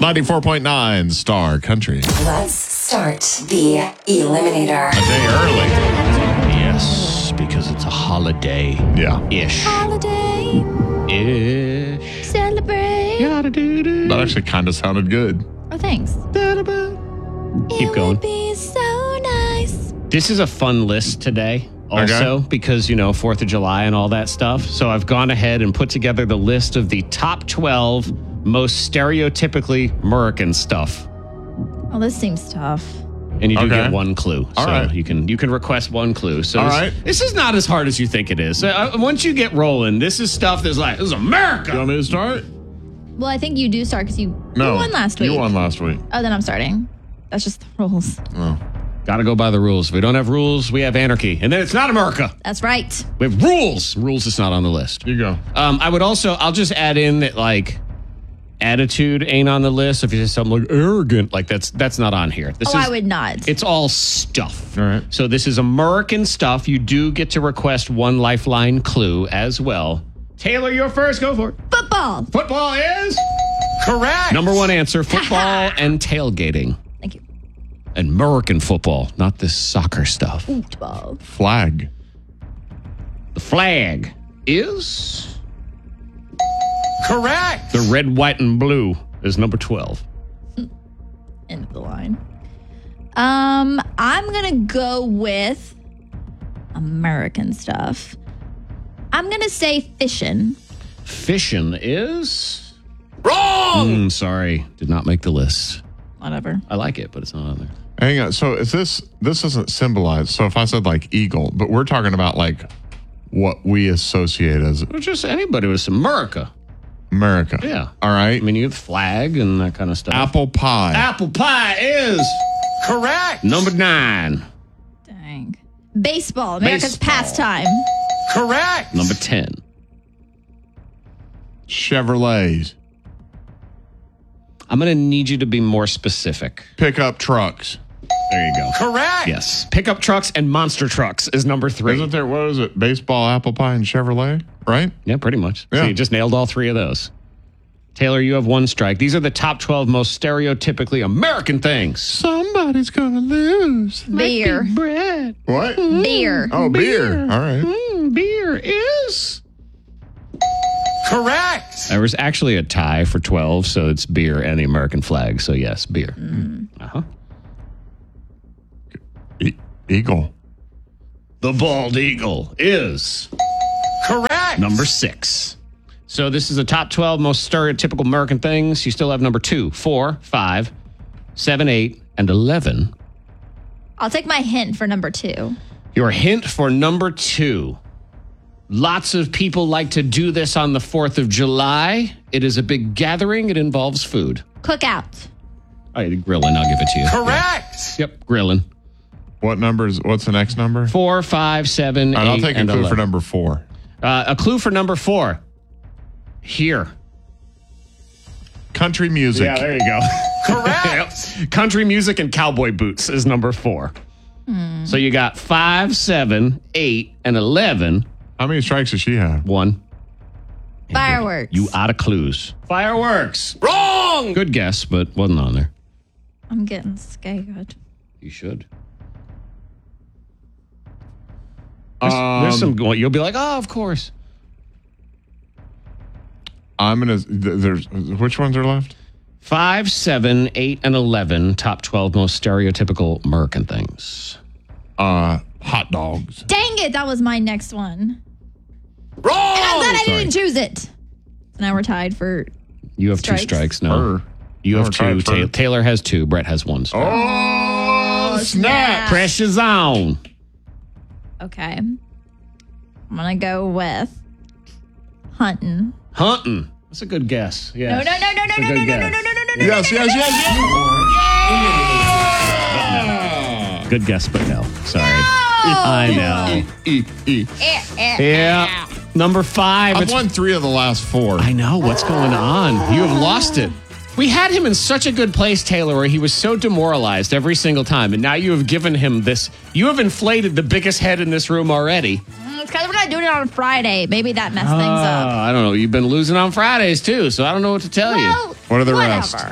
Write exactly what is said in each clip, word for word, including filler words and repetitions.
ninety-four point nine Star Country. Let's start the Eliminator. A day early. Yes, because it's a holiday. Yeah. Ish. Holiday, Ish. celebrate. That actually kind of sounded good. Oh, thanks. Keep It going. would be so nice. This is a fun list today. Also, Okay. because, you know, fourth of July and all that stuff. So I've gone ahead and put together the list of the top twelve most stereotypically American stuff. Oh, this seems tough. And you do Okay. get one clue. All so right. you can you can request one clue. So All this, right. this is not as hard as you think it is. Uh, once you get rolling, this is stuff that's like, this is You America. want me to start? Well, I think you do start because you, No. you won last week. You won last week. Oh, then I'm starting. That's just the rules. Oh. Got to go by the rules. If we don't have rules, we have anarchy. And then it's not America. That's right. We have rules. Rules is not on the list. You go. Um, I would also, I'll just add in that, like, attitude ain't on the list. If you say something like arrogant, like that's that's not on here. This Oh, is, I would not. It's all stuff. All right. So this is American stuff. You do get to request one lifeline clue as well. Taylor, you're first. Go for it. Football. Football is correct. Number one answer: football and tailgating. Thank you. And American football, not this soccer stuff. Football. Flag. The flag is correct. The red, white, and blue is number twelve. End of the line. Um, I'm gonna go with American stuff. I'm gonna say fishing. Fishing is wrong. Mm, sorry, did not make the list. Whatever. I like it, but it's not on there. Hang on. So is this this isn't symbolized? So if I said like eagle, but we're talking about like what we associate as Well, just anybody with America. America. Yeah. All right. I mean, you have flag and that kind of stuff. Apple pie. Apple pie is correct. Number nine. Dang. Baseball. America's Baseball. pastime. Correct. Number ten. Chevrolets. I'm going to need you to be more specific. Pickup trucks. There you go. Correct. Yes. Pickup trucks and monster trucks is number three. Isn't there, what is it? Baseball, apple pie, and Chevrolet, right? Yeah, pretty much. So Yeah. you just nailed all three of those. Taylor, you have one strike. These are the top twelve most stereotypically American things. Somebody's going to lose. Beer. Bread. What? Beer. Oh, beer. All right. Mm, beer is correct. There was actually a tie for twelve, so it's beer and the American flag. So yes, beer. Uh-huh. E- eagle. The bald eagle is correct. Number six. So this is the top twelve most stereotypical American things. You still have number two, four, five, seven, eight, and eleven. I'll take my hint for number two. Your hint for number two. Lots of people like to do this on the fourth of July. It is a big gathering. It involves food. Cookout. Oh, yeah, grilling. I'll give it to you. Correct. Yeah. Yep, grilling. What numbers? What's the next number? Four, five, seven, All right, eight, I'll take a and clue eleven. for number four. Uh, a clue for number four. Here. Country music. Yeah, there you go. Correct. Country music and cowboy boots is number four. So you got five, seven, eight, and eleven. How many strikes does she have? One. Fireworks. You out of clues. Fireworks. Wrong. Good guess, but wasn't on there. I'm getting scared. You should. There's, there's some. Well, you'll be like, oh, of course. I'm gonna. th- There's which ones are left? Five, seven, eight, and eleven. Top twelve most stereotypical American things. Uh, hot dogs. Dang it, that was my next one. Wrong. And I'm glad I Sorry. didn't choose it. So now we're tied for. You have Strikes. two strikes now. Fur. You No, have we're two. tied for- Ta- Taylor has two. Brett has one. strike. Oh, snap! Pressure's on. Okay. I'm gonna go with hunting. Hunting. That's a good guess. No, Yes. no, no, no, no, That's a no, good no, no, no, guess. no, no, no, no, Yes, no, yes, no, yes, yes. Good guess, but no. Sorry. I know. E, e. Yeah. Number five. I've It's, won three of the last four. I know. What's going on? You have lost it. We had him in such a good place, Taylor, where he was so demoralized every single time. And now you have given him this. You have inflated the biggest head in this room already. Mm, It's because we're not doing it on Friday. Maybe that messed things Uh, up. I don't know. You've been losing on Fridays, too, so I don't know what to tell you. Well, What are the whatever. rest?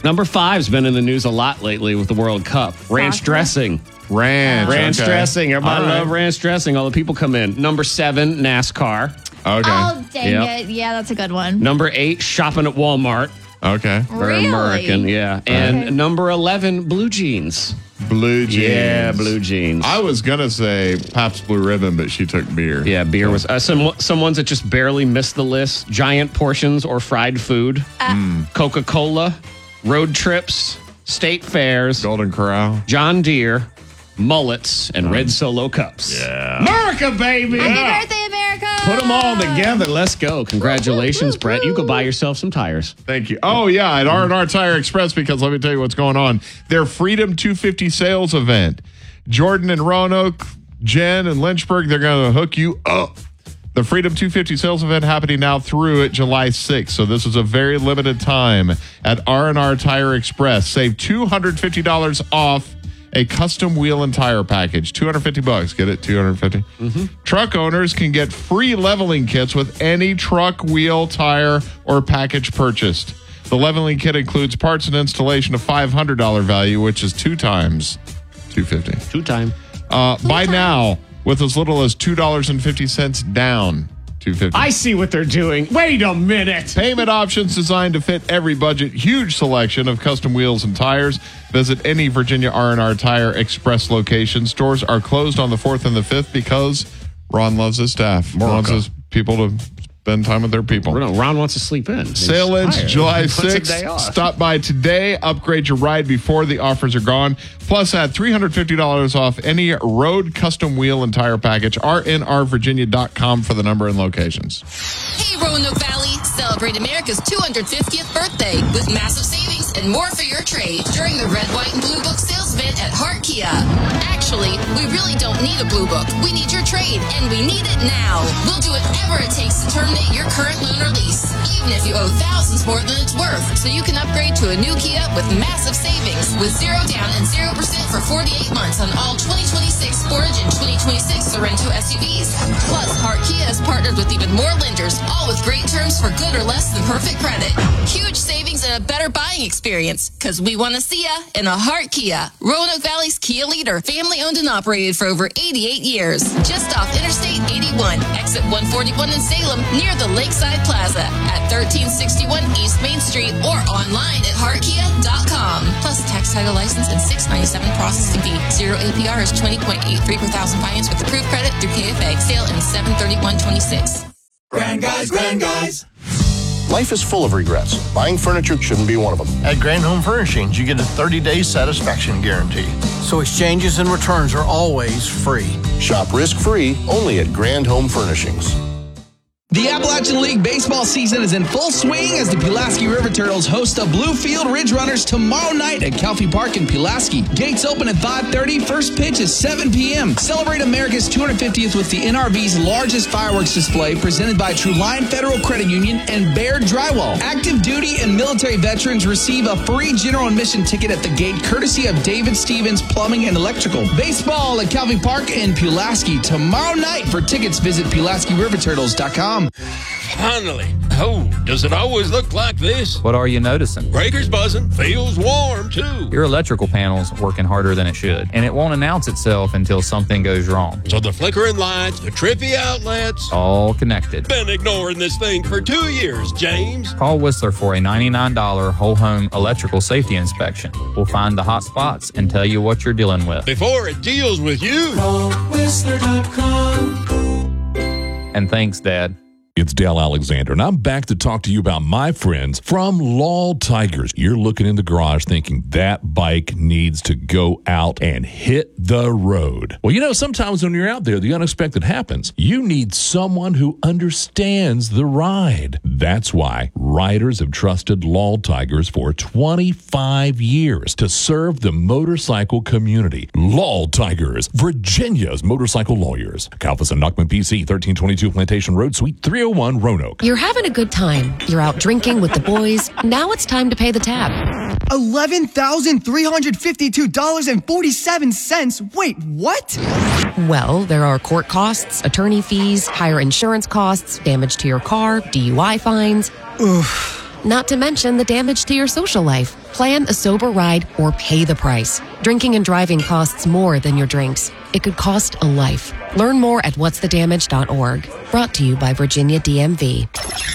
Number five's been in the news a lot lately with the World Cup. Ranch Soccer. dressing. Ranch. Ranch okay. dressing. Everybody All right. love ranch dressing. All the people come in. Number seven, NASCAR. Okay. Oh, dang Yep. it. Yeah, that's a good one. Number eight, shopping at Walmart. Okay. Very Really? American, yeah. And Okay. number eleven, blue jeans. Blue jeans. Yeah, blue jeans. I was going to say Pabst Blue Ribbon, but she took beer. Yeah, beer was uh, some some ones that just barely missed the list. Giant portions or fried food, Coca-Cola, road trips, state fairs, Golden Corral. John Deere, mullets, and red Solo cups. Yeah, America, baby! Happy birthday, America! Put them all together. Let's go. Congratulations, Brett. You could buy yourself some tires. Thank you. Oh, yeah, at R and R Tire Express, because let me tell you what's going on. Their Freedom two fifty sales event. Jordan and Roanoke, Jen and Lynchburg, they're going to hook you up. The Freedom two fifty sales event happening now through at July sixth. So this is a very limited time at R and R Tire Express. Save two hundred fifty dollars off a custom wheel and tire package. two hundred fifty bucks. Get it? two hundred fifty. Mm-hmm. Truck owners can get free leveling kits with any truck, wheel, tire, or package purchased. The leveling kit includes parts and installation of five hundred dollars value, which is two times two hundred fifty dollars. Two time. Uh, buy now with as little as two dollars and fifty cents down. two hundred fifty dollars. I see what they're doing. Wait a minute. Payment options designed to fit every budget. Huge selection of custom wheels and tires. Visit any Virginia R and R Tire Express location. Stores are closed on the fourth and the fifth because Ron loves his staff. Ron wants his people to spend time with their people. No, Ron wants to sleep in. He's Sale ends tired. July He wants a day sixth. off. Stop by today. Upgrade your ride before the offers are gone. Plus, add three hundred fifty dollars off any road custom wheel and tire package. R N R Virginia dot com for the number and locations. Hey, Roanoke Valley, celebrate America's two hundred fiftieth birthday with massive savings and more for your trade during the Red, White, and Blue Book sales event at Hart Kia. Actually, we really don't need a Blue Book. We need your trade, and we need it now. We'll do whatever it takes to terminate your current loan or lease, even if you owe thousands more than it's worth, so you can upgrade to a new Kia with massive savings with zero down and zero percent for forty-eight months on all twenty twenty-six Sportage and twenty twenty-six Sorrento S U Vs. Plus, Hart Kia has partnered with even more lenders, all with great terms for good or less than perfect credit. Huge savings and a better buying experience, because we want to see ya in a Hart Kia. Roanoke Valley's Kia leader, family owned and operated for over eighty-eight years. Just off Interstate eighty-one, exit one forty-one in Salem, near the Lakeside Plaza at thirteen sixty-one East Main Street or online at hart kia dot com. Plus tax, title, license, and six ninety-seven processing fee. Zero A P R is twenty point eight three per thousand finance with approved credit through K F A. Sale in seven thirty-one twenty-six. Grand guys, grand guys. Life is full of regrets. Buying furniture shouldn't be one of them. At Grand Home Furnishings, you get a thirty-day satisfaction guarantee. So exchanges and returns are always free. Shop risk-free only at Grand Home Furnishings. The Appalachian League baseball season is in full swing as the Pulaski River Turtles host the Bluefield Ridge Runners tomorrow night at Calfee Park in Pulaski. Gates open at five thirty. First pitch is seven p.m. Celebrate America's two hundred fiftieth with the N R B's largest fireworks display presented by True Line Federal Credit Union and Baird Drywall. Active duty and military veterans receive a free general admission ticket at the gate courtesy of David Stevens Plumbing and Electrical. Baseball at Calfee Park in Pulaski tomorrow night. For tickets, visit Pulaski River Turtles dot com. Finally. Oh, does it always look like this? What are you noticing? Breaker's buzzing. Feels warm, too. Your electrical panel's working harder than it should, and it won't announce itself until something goes wrong. So the flickering lights, the trippy outlets. All connected. Been ignoring this thing for two years, James. Call Whistler for a ninety-nine dollars whole home electrical safety inspection. We'll find the hot spots and tell you what you're dealing with. Before it deals with you. Call Whistler dot com. And thanks, Dad. It's Dale Alexander, and I'm back to talk to you about my friends from Lall Tigers. You're looking in the garage thinking that bike needs to go out and hit the road. Well, you know, sometimes when you're out there, the unexpected happens. You need someone who understands the ride. That's why riders have trusted Lall Tigers for twenty-five years to serve the motorcycle community. Lall Tigers, Virginia's motorcycle lawyers. Kalfas and Nachman P C, thirteen twenty-two Plantation Road, Suite three oh one, Roanoke. You're having a good time. You're out drinking with the boys. Now it's time to pay the tab. eleven thousand three hundred fifty-two dollars and forty-seven cents. Wait, what? Well, there are court costs, attorney fees, higher insurance costs, damage to your car, D U I fines. Oof. not to mention the damage to your social life. Plan a sober ride or pay the price. Drinking and driving costs more than your drinks. It could cost a life. Learn more at what's the damage dot org. Brought to you by Virginia D M V.